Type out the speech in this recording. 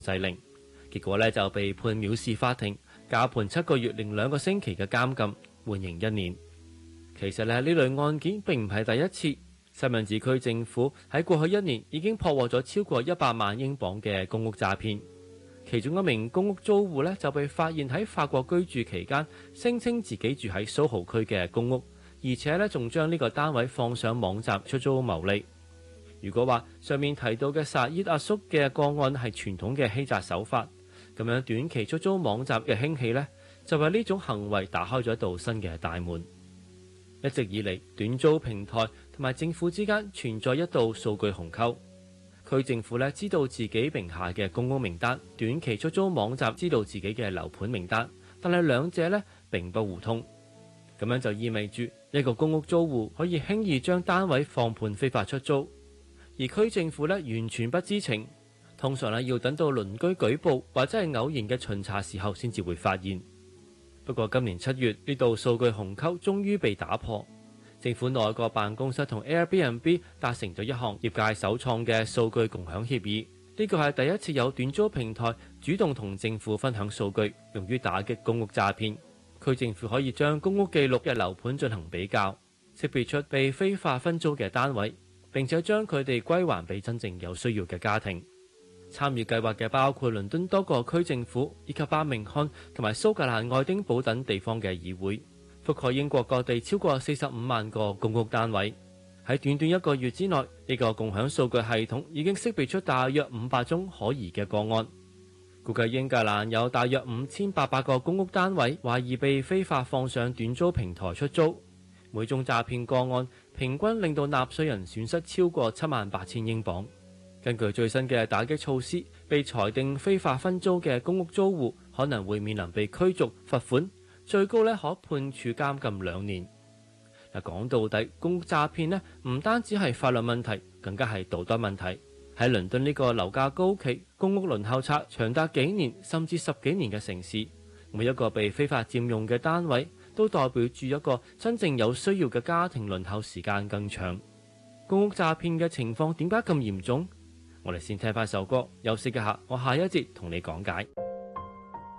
制令，結果呢就被判藐視法庭，加判7個月零2個星期嘅監禁，緩刑1年。其實呢類案件並唔係第一次，西敏寺區政府喺過去1年已經破獲咗超過100萬英鎊嘅公屋詐騙。其中一名公屋租戶呢，就被發現喺法國居住期間，聲稱自己住喺蘇豪區嘅公屋，而且呢仲將呢個單位放上網站出租牟利。如果話上面提到嘅薩伊阿叔嘅個案係傳統嘅欺詐手法，咁樣短期出租網站嘅興起呢，就為呢種行為打開咗一道新嘅大門。一直以嚟，短租平台同埋政府之間存在一道數據鴻溝。區政府知道自己名下嘅公屋名單，短期出租網站知道自己嘅樓盤名單，但係兩者並不互通。咁樣就意味住一個公屋租戶可以輕易將單位放盤非法出租，而區政府完全不知情，通常要等到鄰居舉報或者係偶然嘅巡查時候先至會發現。不過今年7月，呢道數據鴻溝終於被打破。政府內閣辦公室同 Airbnb 達成咗一項業界首創嘅數據共享協議，呢個係第一次有短租平台主動同政府分享數據，用於打擊公屋詐騙。區政府可以將公屋記錄嘅樓盤進行比較，識別出被非法分租嘅單位，並且將佢哋歸還俾真正有需要嘅家庭。參與計劃嘅包括倫敦多個區政府，以及伯明翰同埋蘇格蘭愛丁堡等地方嘅議會，覆蓋英國各地超過45萬個公屋單位。喺短短1個月之內，呢個共享數據系統已經識別出大約500宗可疑嘅個案。估計英格蘭有大約5800個公屋單位懷疑被非法放上短租平台出租，每宗詐騙個案平均令到納稅人損失超過78000英鎊。根據最新嘅打擊措施，被裁定非法分租嘅公屋租戶可能會面臨被驅逐、罰款，最高可判處監禁2年。講到底，公屋詐騙唔單止係法律問題，更加係道德問題。喺倫敦呢個樓價高企、公屋輪候冊長達幾年甚至10幾年嘅城市，每一個被非法佔用嘅單位都代表住一個真正有需要嘅家庭輪候時間更長。公屋詐騙嘅情況點解咁嚴重？我哋先聽翻首歌，休息一下，我下一節同你講解。